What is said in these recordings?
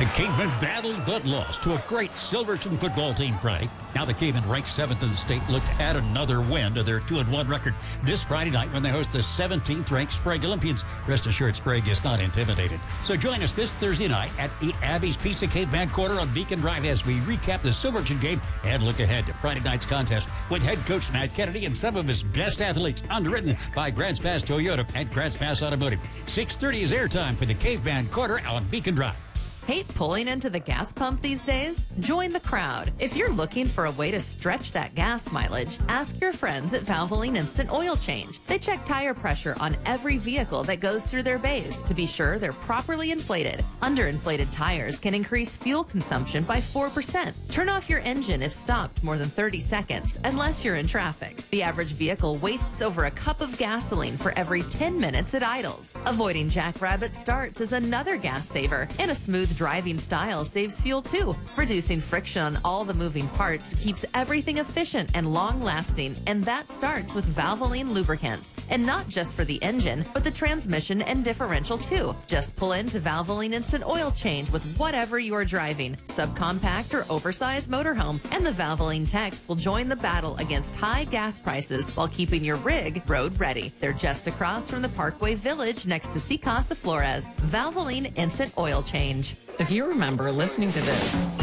The Cavemen battled but lost to a great Silverton football team Friday. Now the Cavemen, ranked 7th in the state, look to add another win to their 2-1 record this Friday night when they host the 17th-ranked Sprague Olympians. Rest assured, Sprague is not intimidated. So join us this Thursday night at the Abby's Pizza Caveman Quarter on Beacon Drive as we recap the Silverton game and look ahead to Friday night's contest with head coach Matt Kennedy and some of his best athletes, underwritten by Grants Pass Toyota and Grants Pass Automotive. 6:30 is airtime for the Caveman Quarter on Beacon Drive. Hate pulling into the gas pump these days? Join the crowd. If you're looking for a way to stretch that gas mileage, ask your friends at Valvoline Instant Oil Change. They check tire pressure on every vehicle that goes through their bays to be sure they're properly inflated. Underinflated tires can increase fuel consumption by 4%. Turn off your engine if stopped more than 30 seconds, unless you're in traffic. The average vehicle wastes over a cup of gasoline for every 10 minutes it idles. Avoiding jackrabbit starts is another gas saver, and a smooth driving style saves fuel too. Reducing friction on all the moving parts keeps everything efficient and long-lasting, and that starts with Valvoline lubricants. And not just for the engine, but the transmission and differential too. Just pull into Valvoline Instant Oil Change with whatever you are driving, subcompact or oversized motorhome, and the Valvoline techs will join the battle against high gas prices while keeping your rig road ready. They're just across from the Parkway Village next to Casa Flores. Valvoline Instant Oil Change. If you remember listening to this,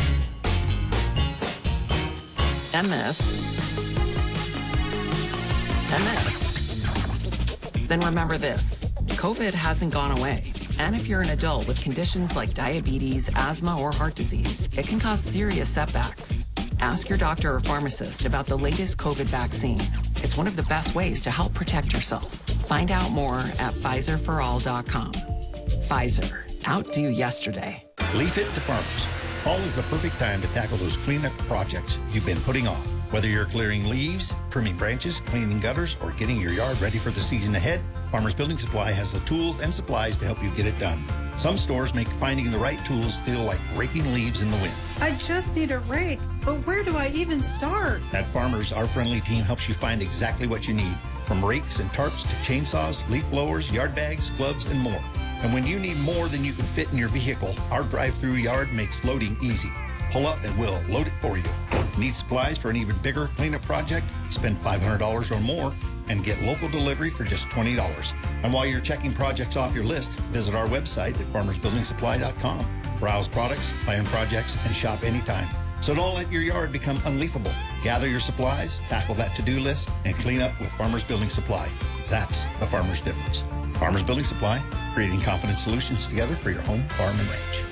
MS, then remember this. COVID hasn't gone away. And if you're an adult with conditions like diabetes, asthma, or heart disease, it can cause serious setbacks. Ask your doctor or pharmacist about the latest COVID vaccine. It's one of the best ways to help protect yourself. Find out more at PfizerForAll.com. Pfizer. Outdo yesterday. Leaf it to farmers. Fall is the perfect time to tackle those cleanup projects you've been putting off. Whether you're clearing leaves, trimming branches, cleaning gutters, or getting your yard ready for the season ahead, Farmers Building Supply has the tools and supplies to help you get it done. Some stores make finding the right tools feel like raking leaves in the wind. I just need a rake, but where do I even start? At Farmers, our friendly team helps you find exactly what you need, from rakes and tarps to chainsaws, leaf blowers, yard bags, gloves, and more. And when you need more than you can fit in your vehicle, our drive-through yard makes loading easy. Pull up and we'll load it for you. Need supplies for an even bigger cleanup project? Spend $500 or more and get local delivery for just $20. And while you're checking projects off your list, visit our website at farmersbuildingsupply.com. Browse products, plan projects, and shop anytime. So don't let your yard become unleafable. Gather your supplies, tackle that to-do list, and clean up with Farmers Building Supply. That's the farmer's difference. Farmers Building Supply, creating confident solutions together for your home, farm, and ranch.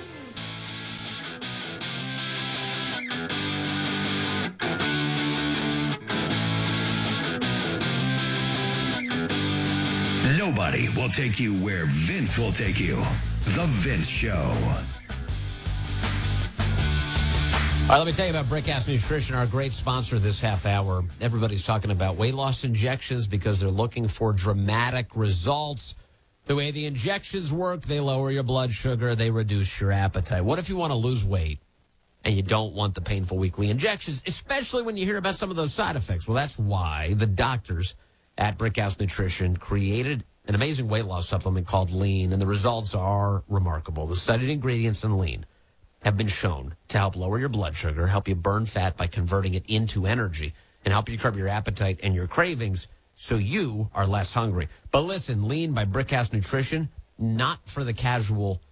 Nobody will take you where Vince will take you. The Vince Show. All right, let me tell you about Brickhouse Nutrition, our great sponsor this half hour. Everybody's talking about weight loss injections because they're looking for dramatic results. The way the injections work, they lower your blood sugar, they reduce your appetite. What if you want to lose weight and you don't want the painful weekly injections, especially when you hear about some of those side effects? Well, that's why the doctors at Brickhouse Nutrition created an amazing weight loss supplement called Lean, and the results are remarkable. The studied ingredients in Lean have been shown to help lower your blood sugar, help you burn fat by converting it into energy, and help you curb your appetite and your cravings so you are less hungry. But listen, Lean by Brickhouse Nutrition, not for the casual